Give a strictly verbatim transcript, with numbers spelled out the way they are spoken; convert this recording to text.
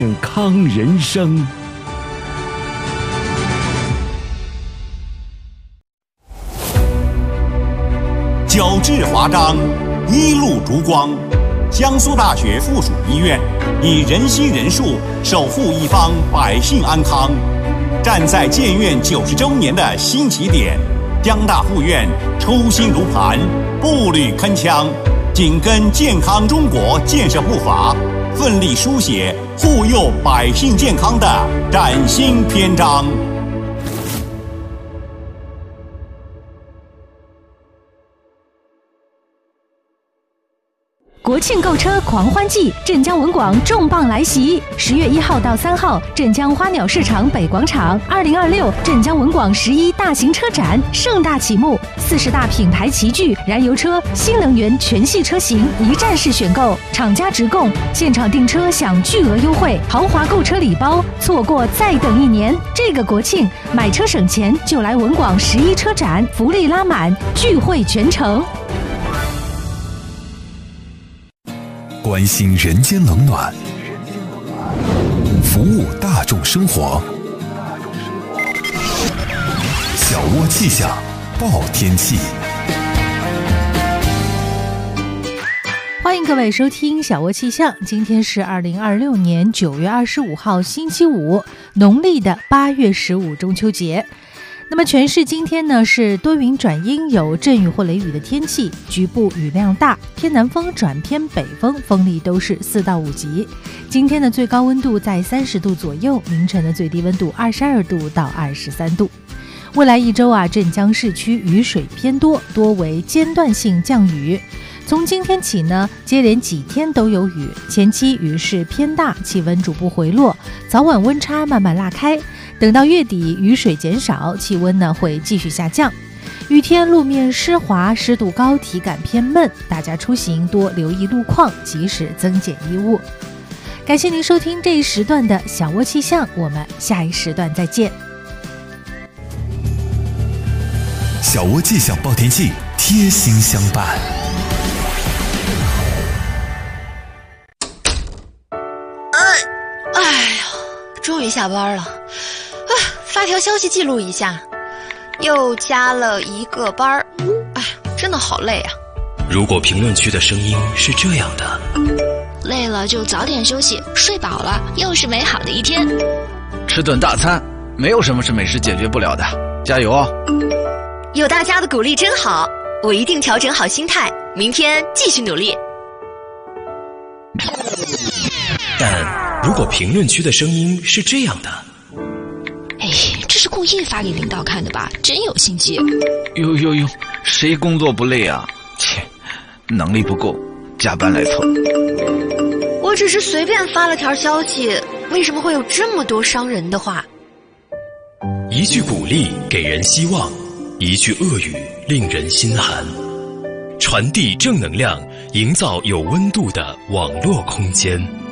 健康人生。 角质华章，一路烛光。江苏大学附属医院以仁心仁术守护一方百姓安康，站在建院九十周年的新起点，江大附院初心如磐，步履铿锵，紧跟健康中国建设步伐，奋力书写护佑百姓健康的崭新篇章。 国庆购车狂欢季，镇江文广重磅来袭！十月一号到三号，镇江花鸟市场北广场，二零二六镇江文广十一大型车展盛大启幕，四十大品牌齐聚，燃油车、新能源全系车型一站式选购，厂家直供，现场订车享巨额优惠，豪华购车礼包，错过再等一年。这个国庆买车省钱就来文广十一车展，福利拉满，聚会全城。 关心人间冷暖，服务大众生活。小窝气象报天气。 欢迎各位收听小窝气象，今天是二零二六年九月二十五号星期五，农历的八月十五中秋节。那么全市今天呢是多云转阴，有阵雨或雷雨的天气，局部雨量大，偏南风转偏北风，风力都是四到五级。今天的最高温度在三十度左右，凌晨的最低温度二十二度到二十三度。未来一周啊，镇江市区雨水偏多，多为间断性降雨。从今天起呢，接连几天都有雨，前期雨势偏大，气温逐步回落，早晚温差慢慢拉开。等到月底，雨水减少，气温呢会继续下降。雨天路面湿滑，湿度高，体感偏闷，大家出行多留意路况，及时增减衣物。感谢您收听这一时段的小窝气象，我们下一时段再见。 小窝气象报天气，贴心相伴。 哎，哎呀，终于下班了。啊，发条消息记录一下，又加了一个班儿，哎，真的好累啊。 如果评论区的声音是这样的， 累了就早点休息，睡饱了又是美好的一天。 吃顿大餐，没有什么是美食解决不了的，加油哦！ 有大家的鼓励真好，我一定调整好心态，明天继续努力。 但如果评论区的声音是这样的， 哎，这是故意发给领导看的吧？真有心机。 呦呦呦，谁工作不累啊？切，能力不够，加班来凑。 我只是随便发了条消息，为什么会有这么多伤人的话？ 一句鼓励给人希望，一句恶语令人心寒。传递正能量，营造有温度的网络空间。